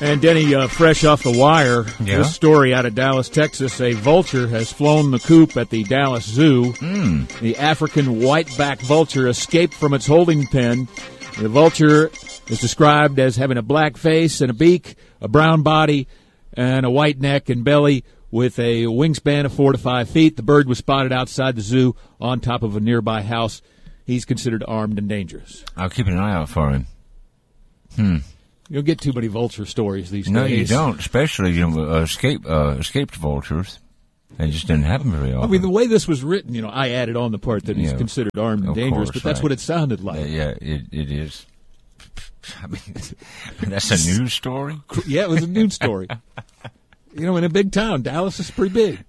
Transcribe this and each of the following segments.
And Denny, fresh off the wire, This story out of Dallas, Texas, a vulture has flown the coop at the Dallas Zoo. The African whiteback vulture escaped from its holding pen. The vulture is described as having a black face and a beak, a brown body, and a white neck and belly with a wingspan of 4 to 5 feet. The bird was spotted outside the zoo on top of a nearby house. He's considered armed and dangerous. I'll keep an eye out for him. You don't get too many vulture stories these days. No, you don't, especially escaped vultures. They just didn't happen very often. I mean, the way this was written, I added on the part that he's considered armed and dangerous, but that's what it sounded like. Yeah, it is. I mean, that's a news story? Yeah, it was a news story. In a big town, Dallas is pretty big.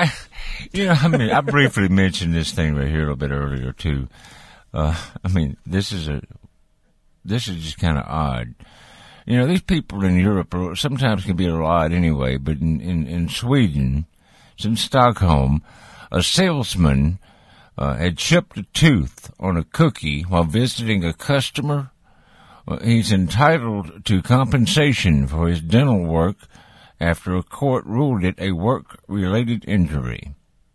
I briefly mentioned this thing right here a little bit earlier, too. This is just kind of odd. These people in Europe sometimes can be a little odd anyway, but in Sweden, it's in Stockholm, a salesman had chipped a tooth on a cookie while visiting a customer. He's entitled to compensation for his dental work after a court ruled it a work-related injury.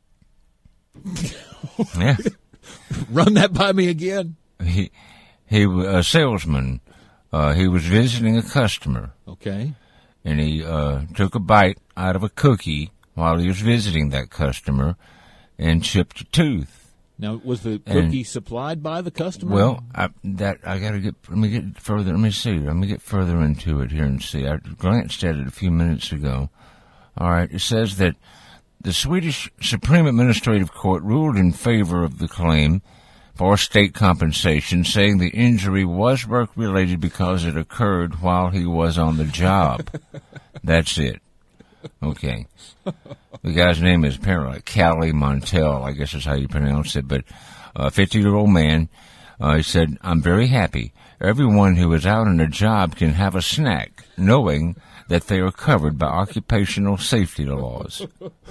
Yeah. Run that by me again. He was a salesman. He was visiting a customer. Okay. And he took a bite out of a cookie while he was visiting that customer and chipped a tooth. Now, was the cookie supplied by the customer? Well, let me get further. Let me see. Let me get further into it here and see. I glanced at it a few minutes ago. All right. It says that the Swedish Supreme Administrative Court ruled in favor of the claim for state compensation, saying the injury was work-related because it occurred while he was on the job. That's it. Okay. The guy's name is apparently Kalle Montel, I guess is how you pronounce it, but a 50-year-old man, he said, "I'm very happy. Everyone who is out on a job can have a snack, knowing that they are covered by occupational safety laws."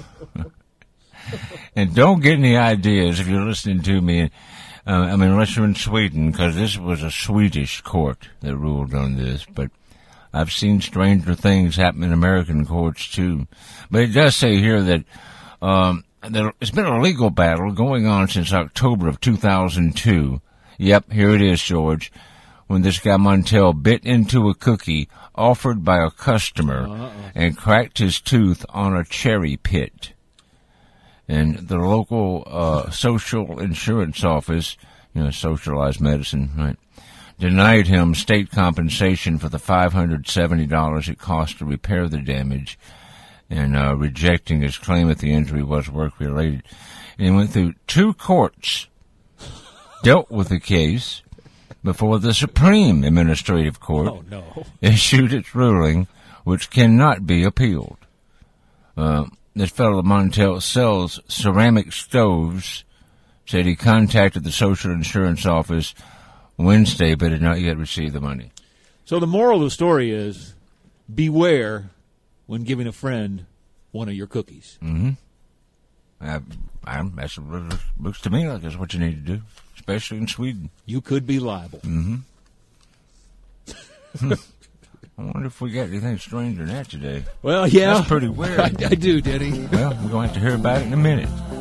And don't get any ideas if you're listening to me, unless you're in Sweden, because this was a Swedish court that ruled on this, but I've seen stranger things happen in American courts, too. But it does say here that it's been a legal battle going on since October of 2002. Yep, here it is, George, when this guy Montel bit into a cookie offered by a customer and cracked his tooth on a cherry pit. And the local social insurance office, socialized medicine, right, denied him state compensation for the $570 it cost to repair the damage, and rejecting his claim that the injury was work-related. And he went through 2 courts, dealt with the case, before the Supreme Administrative Court issued its ruling, which cannot be appealed. This fellow Montel sells ceramic stoves, said he contacted the social insurance office Wednesday, but had not yet received the money. So the moral of the story is, beware when giving a friend one of your cookies. Mm-hmm. That looks to me like that's what you need to do, especially in Sweden. You could be liable. Mm-hmm. I wonder if we got anything stranger than that today. Well, yeah. That's pretty weird. I do, Denny. Well, we're going to have to hear about it in a minute.